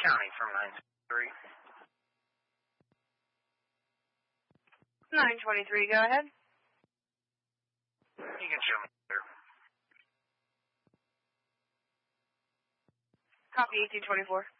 County from 923. 923, go ahead. You can show me there. Copy 1824.